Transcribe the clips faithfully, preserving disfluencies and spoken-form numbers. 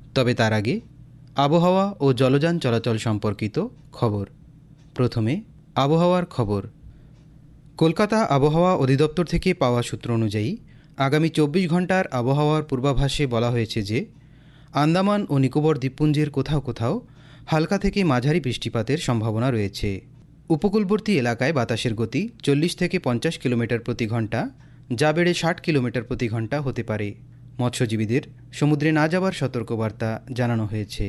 তবে তার আগে আবহাওয়া ও জলযান চলাচল সম্পর্কিত খবর। প্রথমে আবহাওয়ার খবর। কলকাতা আবহাওয়া অধিদপ্তর থেকে পাওয়া সূত্র অনুযায়ী আগামী চব্বিশ ঘন্টার আবহাওয়ার পূর্বাভাসে বলা হয়েছে যে আন্দামান ও নিকোবর দ্বীপপুঞ্জের কোথাও কোথাও হালকা থেকে মাঝারি বৃষ্টিপাতের সম্ভাবনা রয়েছে। উপকূলবর্তী এলাকায় বাতাসের গতি চল্লিশ থেকে পঞ্চাশ কিলোমিটার প্রতি ঘন্টা, যা বেড়ে ষাট কিলোমিটার প্রতি ঘন্টা হতে পারে। মৎস্যজীবীদের সমুদ্রে না যাওয়ার সতর্কবার্তা জানানো হয়েছে।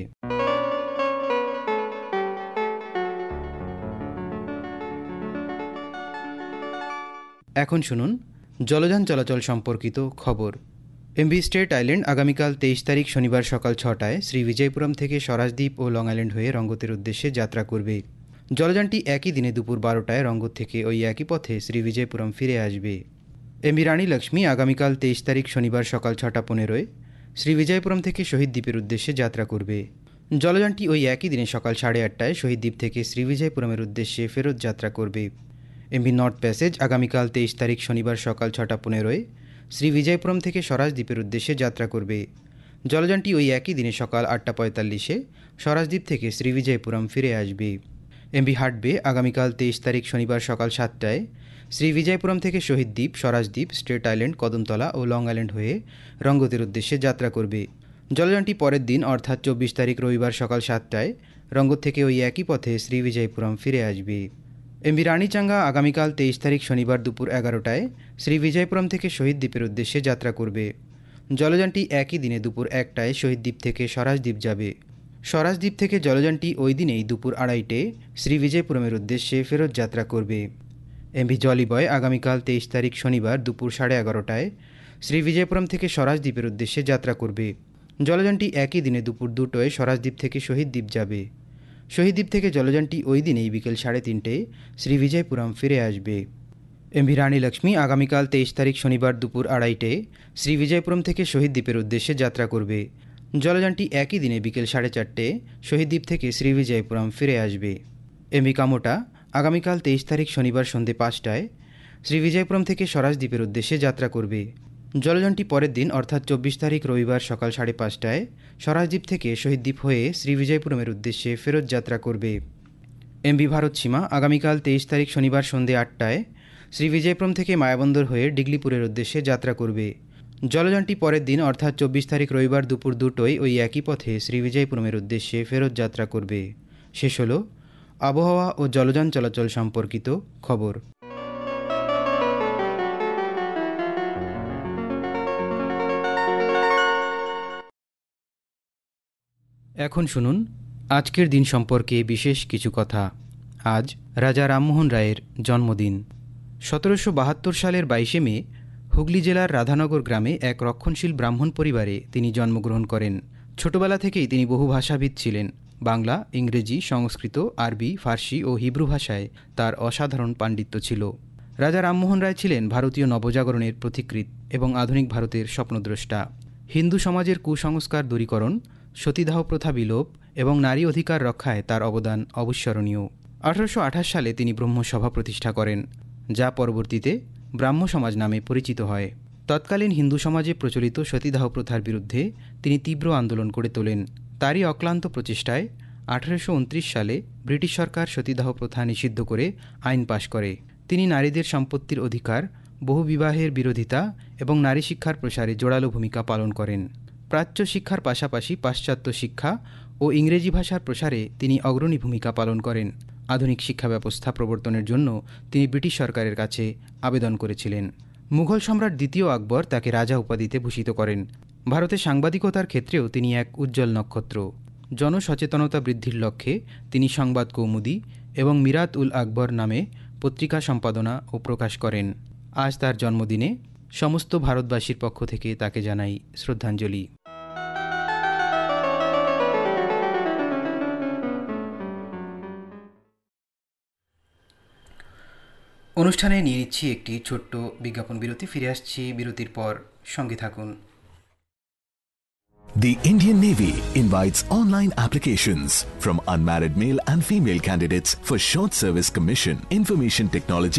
এখন শুনুন জলযান চলাচল সম্পর্কিত খবর। এমভি স্টেট আইল্যান্ড আগামীকাল তেইশ তারিখ শনিবার সকাল ছটায় শ্রী বিজয়পুরম থেকে স্বরাজদ্বীপ ও লং আইল্যান্ড হয়ে রঙ্গতের উদ্দেশ্যে যাত্রা করবে। জলযানটি একই দিনে দুপুর বারোটায় রঙ্গত থেকে ওই একই পথে শ্রী বিজয়পুরম ফিরে আসবে। এমভি রানী লক্ষ্মী আগামীকাল তেইশ তারিখ শনিবার সকাল ছটা পনেরোয় শ্রী বিজয়পুরম থেকে শহীদ দ্বীপের উদ্দেশ্যে যাত্রা করবে। জলযানটি ওই একই দিনে সকাল সাড়ে আটটায় শহীদ দ্বীপ থেকে শ্রী বিজয়পুরমের উদ্দেশ্যে ফেরত যাত্রা করবে। এমভি নর্থ প্যাসেজ আগামীকাল তেইশ তারিখ শনিবার সকাল ছটা পনেরোয় শ্রী বিজয়পুরম থেকে স্বরাজদ্বীপের উদ্দেশ্যে যাত্রা করবে। জলযানটি ওই একই দিনে সকাল আটটা পঁয়তাল্লিশে স্বরাজদ্বীপ থেকে শ্রী বিজয়পুরম ফিরে আসবে। এমভি হার্টবে আগামীকাল তেইশ তারিখ শনিবার সকাল সাতটায় শ্রী বিজয়পুরম থেকে শহীদ দ্বীপ, স্বরাজদ্বীপ, স্টেট আইল্যান্ড, কদমতলা ও লং আইল্যান্ড হয়ে রঙ্গতের উদ্দেশ্যে যাত্রা করবে। জলযানটি পরের দিন অর্থাৎ চব্বিশ তারিখ রবিবার সকাল সাতটায় রঙ্গত থেকে ওই একই পথে শ্রী বিজয়পুরম ফিরে আসবে। এমভি রানীচাঙ্গা আগামীকাল তেইশ তারিখ শনিবার দুপুর এগারোটায় শ্রী বিজয়পুরম থেকে শহীদ দ্বীপের উদ্দেশ্যে যাত্রা করবে। জলযানটি একই দিনে দুপুর একটায় শহীদ দ্বীপ থেকে স্বরাজদ্বীপ যাবে। স্বরাজদ্বীপ থেকে জলযানটি ওই দিনেই দুপুর আড়াইটে শ্রী বিজয়পুরমের উদ্দেশ্যে ফেরত যাত্রা করবে। এমভি জলিবয় আগামীকাল তেইশ তারিখ শনিবার দুপুর সাড়ে এগারোটায় শ্রী বিজয়পুরম থেকে স্বরাজদ্বীপের উদ্দেশ্যে যাত্রা করবে। জলযানটি একই দিনে দুপুর দুটোয় স্বরাজদ্বীপ থেকে শহীদ দ্বীপ যাবে। শহীদ দ্বীপ থেকে জলযানটি ওই দিনেই বিকেল সাড়ে তিনটে শ্রী বিজয়পুরম ফিরে আসবে। এমভি রানী লক্ষ্মী আগামীকাল তেইশ তারিখ শনিবার দুপুর আড়াইটে শ্রী বিজয়পুরম থেকে শহীদ দ্বীপের উদ্দেশ্যে যাত্রা করবে। জলযানটি একই দিনে বিকেল সাড়ে চারটে শহীদ দ্বীপ থেকে শ্রী বিজয়পুরম ফিরে আসবে। এমভি কামোটা আগামীকাল তেইশ তারিখ শনিবার সন্ধ্যে পাঁচটায় শ্রী বিজয়পুরম থেকে স্বরাজদ্বীপের উদ্দেশ্যে যাত্রা করবে। জলযানটি পরের দিন অর্থাৎ চব্বিশ তারিখ রবিবার সকাল সাড়ে পাঁচটায় স্বরাজদ্বীপ থেকে শহীদ দ্বীপ হয়ে শ্রী বিজয়পুরমের উদ্দেশ্যে ফেরত যাত্রা করবে। এমভি ভারত সীমা আগামীকাল তেইশ তারিখ শনিবার সন্ধ্যে আটটায় শ্রী বিজয়পুরম থেকে মায়াবন্দর হয়ে ডিগলিপুরের উদ্দেশ্যে যাত্রা করবে। জলযানটি পরের দিন অর্থাৎ চব্বিশ তারিখ রবিবার দুপুর দুটোয় ওই একই পথে শ্রী বিজয়পুরমের উদ্দেশ্যে ফেরত যাত্রা করবে। শেষ হল আবহাওয়া ও জলযান চলাচল সম্পর্কিত খবর। এখন শুনুন আজকের দিন সম্পর্কে বিশেষ কিছু কথা। আজ রাজা রামমোহন রায়ের জন্মদিন। সতেরোশো বাহাত্তর সালের বাইশে মে হুগলি জেলার রাধানগর গ্রামে এক রক্ষণশীল ব্রাহ্মণ পরিবারে তিনি জন্মগ্রহণ করেন। ছোটবেলা থেকেই তিনি বহু ভাষাবিদ ছিলেন। বাংলা, ইংরেজি, সংস্কৃত, আরবি, ফার্সি ও হিব্রু ভাষায় তার অসাধারণ পাণ্ডিত্য ছিল। রাজা রামমোহন রায় ছিলেন ভারতীয় নবজাগরণের পথিকৃৎ এবং আধুনিক ভারতের স্বপ্নদ্রষ্টা। হিন্দু সমাজের কুসংস্কার দূরীকরণ, সতীদাহ প্রথা বিলোপ এবং নারী অধিকার রক্ষায় তার অবদান অবিস্মরণীয়। আঠারোশো আঠাশ সালে তিনি ব্রহ্মসভা প্রতিষ্ঠা করেন, যা পরবর্তীতে ব্রাহ্ম সমাজ নামে পরিচিত হয়। তৎকালীন হিন্দু সমাজে প্রচলিত সতীদাহ প্রথার বিরুদ্ধে তিনি তীব্র আন্দোলন করে তোলেন। তারই অক্লান্ত প্রচেষ্টায় আঠারোশো উনত্রিশ সালে ব্রিটিশ সরকার সতীদাহ প্রথা নিষিদ্ধ করে আইন পাশ করে। তিনি নারীদের সম্পত্তির অধিকার, বহুবিবাহের বিরোধিতা এবং নারী শিক্ষার প্রসারে জোরালো ভূমিকা পালন করেন। প্রাচ্য শিক্ষার পাশাপাশি পাশ্চাত্য শিক্ষা ও ইংরেজি ভাষার প্রসারে তিনি অগ্রণী ভূমিকা পালন করেন। আধুনিক শিক্ষা ব্যবস্থা প্রবর্তনের জন্য তিনি ব্রিটিশ সরকারের কাছে আবেদন করেছিলেন। মুঘল সম্রাট দ্বিতীয় আকবর তাকে রাজা উপাধিতে ভূষিত করেন। ভারতে সাংবাদিকতার ক্ষেত্রেও তিনি এক উজ্জ্বল নক্ষত্র। জনসচেতনতা বৃদ্ধির লক্ষ্যে তিনি সংবাদ কৌমুদি এবং মিরাত উল আকবর নামে পত্রিকা সম্পাদনা ও প্রকাশ করেন। আজ তার জন্মদিনে সমস্ত ভারতবাসীর পক্ষ থেকে তাকে জানাই শ্রদ্ধাঞ্জলি। অনুষ্ঠানে নিয়ে নিচ্ছি একটি ছোট্ট বিজ্ঞাপন বিরতি। ফিরে আসছি বিরতির পর, সঙ্গে থাকুন। The Indian Navy invites online applications from unmarried male and female candidates for short service commission, information technology